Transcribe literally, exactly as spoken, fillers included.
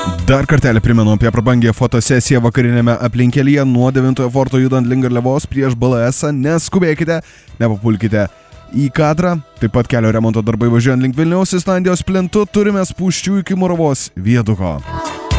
Dar kartelį primenu apie prabangę fotosesiją vakarinėme aplinkelyje nuo devintojo forto judant link Garliavos prieš B L S. Neskubėkite, nepapulkite į kadrą. Taip pat kelio remonto darbai važiuojant link Vilniaus Islandijos plentu turime spūsčių iki Muravos viaduko.